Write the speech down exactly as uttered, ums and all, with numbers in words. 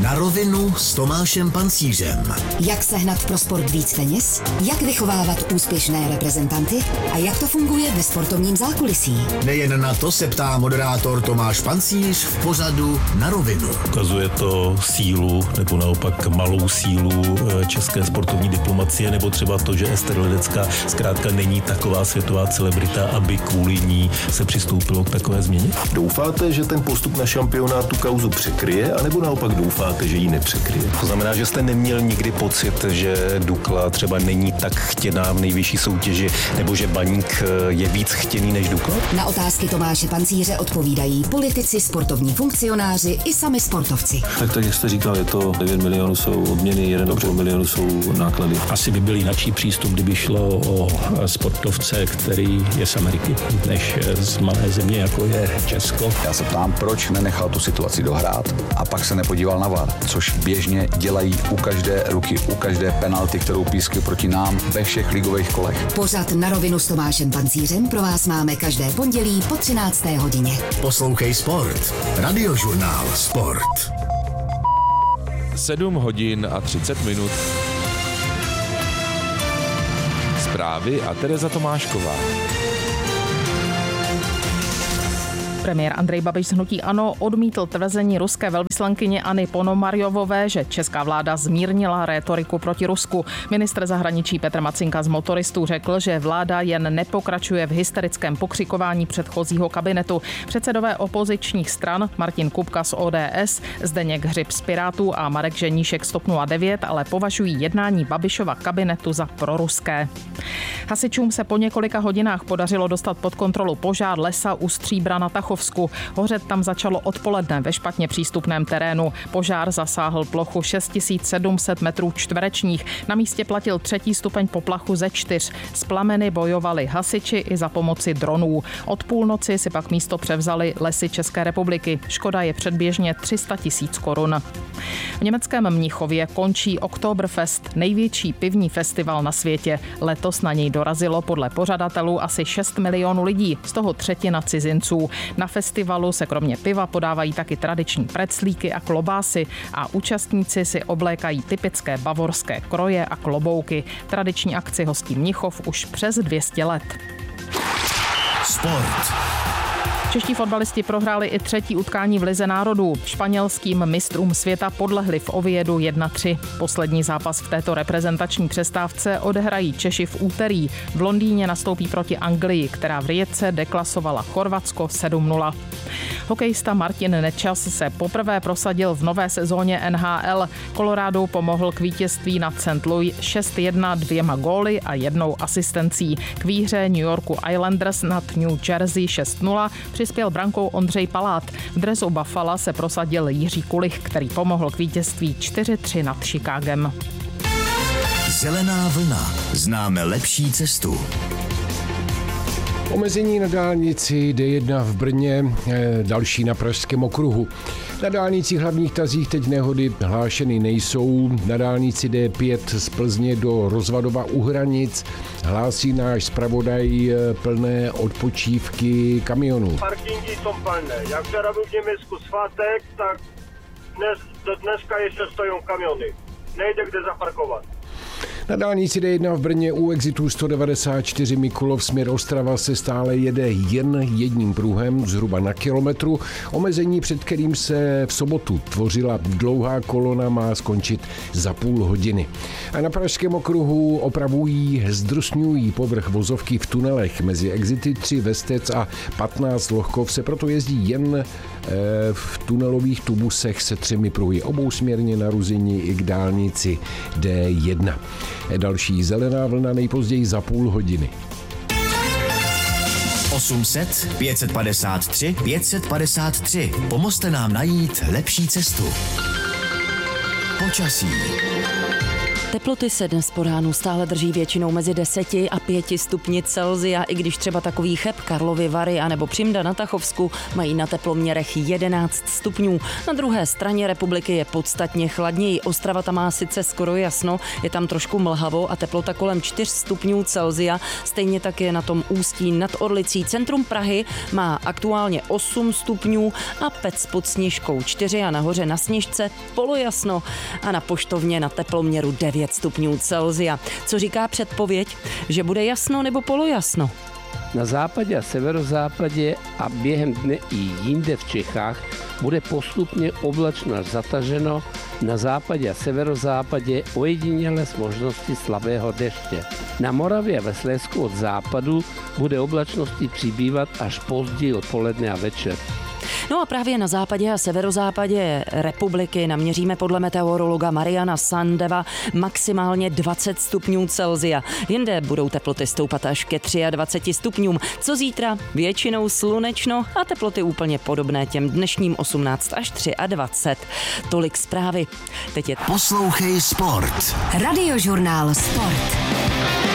Na rovinu s Tomášem Pancířem. Jak sehnat pro sport víc peněz? Jak vychovávat úspěšné reprezentanty? A jak to funguje ve sportovním zákulisí? Nejen na to se ptá moderátor Tomáš Pancíř v pořadu Na rovinu. Ukazuje to sílu nebo naopak malou sílu české sportovní diplomacie, nebo třeba to, že Ester Ledecká zkrátka není taková světová celebrita, aby kvůli ní se přistoupilo k takové změně? Doufáte, že ten postup na šampionát tu kauzu překryje, anebo naopak doufáte, že ji nepřekryje? To znamená, že jste neměl nikdy pocit, že Dukla třeba není tak chtěná v nejvyšší soutěži, nebo že Baník je víc chtěný než Dukla? Na otázky Tomáše Pancíře odpovídají politici, sportovní funkcionáři i sami sportovci. Tak, tak jak jste říkal, je to devět milionů jsou odměny, jeden a půl milionu jsou náklady. Asi by byl jináčí přístup, kdyby šlo o sportovce, který je z Ameriky, než z malé země, jako je Česko. Já se ptám, proč nenechal tu situaci dohrát a pak se nepodíval na V A R, což běžně dělají u každé ruky, u každé penalty, kterou pískli proti nám ve všech ligových kolech. Pořad Na rovinu s Tomášem Pancířem pro vás máme každé pondělí po třinácté hodině. Poslouchej Sport. Radiožurnál Sport. sedm hodin a třicet minut. Zprávy a Tereza Tomášková. Premiér Andrej Babiš z hnutí ANO odmítl tvrzení ruské velvyslankyně Anny Ponomarjovové, že česká vláda zmírnila rétoriku proti Rusku. Ministr zahraničí Petr Macinka z Motoristů řekl, že vláda jen nepokračuje v hysterickém pokřikování předchozího kabinetu. Předsedové opozičních stran Martin Kupka z O D S, Zdeněk Hřib z Pirátů a Marek Ženíšek z TOP nula devět ale považují jednání Babišova kabinetu za proruské. Hasičům se po několika hodinách podařilo dostat pod kontrolu požár lesa u Stříbra na Tachovsku. Hořet tam začalo odpoledne ve špatně přístupném terénu. Požár zasáhl plochu šest tisíc sedm set metrů čtverečních. Na místě platil třetí stupeň poplachu ze čtyř. S plameny bojovali hasiči i za pomoci dronů. Od půlnoci si pak místo převzali Lesy České republiky. Škoda je předběžně tři sta tisíc korun. V německém Mnichově končí Oktoberfest, největší pivní festival na světě. Letos na něj dorazilo podle pořadatelů asi šest milionů lidí, z toho třetina cizinců. Na festivalu se kromě piva podávají taky tradiční preclíky a klobásy a účastníci si oblékají typické bavorské kroje a klobouky. Tradiční akci hostí Mnichov už přes dvě stě let. Sport. Čeští fotbalisti prohráli i třetí utkání v Lize národů. Španělským mistrům světa podlehli v Oviedu jedna tři. Poslední zápas v této reprezentační přestávce odehrají Češi v úterý. V Londýně nastoupí proti Anglii, která v Rijece deklasovala Chorvatsko sedm nula. Hokejista Martin Nečas se poprvé prosadil v nové sezóně N H L. Colorado pomohl k vítězství nad Saint Louis šest jedna dvěma góly a jednou asistencí. K výhře New Yorku Islanders nad New Jersey šest nula přispěl brankou Ondřej Palát. V dresu Buffalo se prosadil Jiří Kulich, který pomohl k vítězství čtyři tři nad Chicagem. Zelená vlna. Známe lepší cestu. Omezení na dálnici D jedna v Brně, další na Pražském okruhu. Na dálnicích hlavních tazích teď nehody hlášeny nejsou. Na dálnici D pět z Plzně do Rozvadova u hranic hlásí náš zpravodaj plné odpočívky kamionů. Parkingy jsou plné. Jak včera byl v Německu svátek, tak dnes, do dneska ještě stojí kamiony. Nejde kde zaparkovat. Na dálnici D jedna v Brně u exitu sto devadesát čtyři Mikulov směr Ostrava se stále jede jen jedním pruhem, zhruba na kilometru. Omezení, před kterým se v sobotu tvořila dlouhá kolona, má skončit za půl hodiny. A na Pražském okruhu opravují, zdrsňují povrch vozovky v tunelech. Mezi exity tři Vestec a patnáct Lohkov se proto jezdí jen v tunelových tubusech se třemi pruhy obousměrně na Ruzyni i k dálnici D jedna. Další zelená vlna nejpozději za půl hodiny. osm set pět padesát tři pět padesát tři. Pomozte nám najít lepší cestu. Počasí. Teploty se dnes po ránu stále drží většinou mezi deseti a pěti stupni Celsia, i když třeba takový Cheb, Karlovy Vary a nebo Přimda na Tachovsku mají na teploměrech jedenáct stupňů. Na druhé straně republiky je podstatně chladněji. Ostrava tam má sice skoro jasno, je tam trošku mlhavo a teplota kolem čtyř stupňů Celsia. Stejně tak je na tom Ústí nad Orlicí. Centrum Prahy má aktuálně osm stupňů a Pec pod Sněžkou čtyři a nahoře na Sněžce polojasno a na Poštovně na teploměru devět stupňů Celsia. Co říká předpověď, že bude jasno nebo polojasno? Na západě a severozápadě a během dne i jinde v Čechách bude postupně oblačno až zataženo, na západě a severozápadě ojediněle s možností slabého deště. Na Moravě a ve Slezsku od západu bude oblačnosti přibývat až později odpoledne a večer. No a právě na západě a severozápadě republiky naměříme podle meteorologa Mariana Sandeva maximálně dvacet stupňů Celsia. Jinde budou teploty stoupat až ke dvaceti třem stupňům. Co zítra? Většinou slunečno a teploty úplně podobné těm dnešním osmnáct až dvacet tři. Tolik zprávy. Teď je... Poslouchej Sport. Radiožurnál Sport.